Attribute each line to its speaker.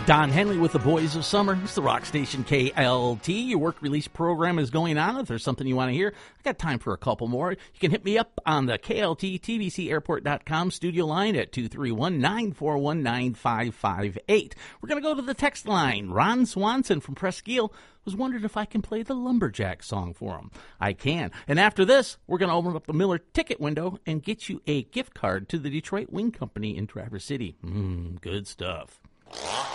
Speaker 1: Don Henley with the Boys of Summer. It's the rock station KLT. Your work release program is going on. If there's something you want to hear, I got time for a couple more. You can hit me up on the KLT TVCairport.com studio line at 231-941-9558. We're going to go to the text line. Ron Swanson from Presque was wondering if I can play the Lumberjack song for him. I can. And after this, we're going to open up the Miller ticket window and get you a gift card to the Detroit Wing Company in Traverse City. Good stuff.